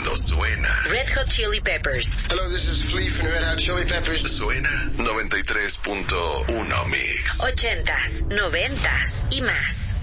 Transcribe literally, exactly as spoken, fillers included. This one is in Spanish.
cuando suena. Red Hot Chili Peppers. Hello, this is Flea from Red Hot Chili Peppers. Suena noventa y tres punto uno Mix. Ochentas, noventas y más.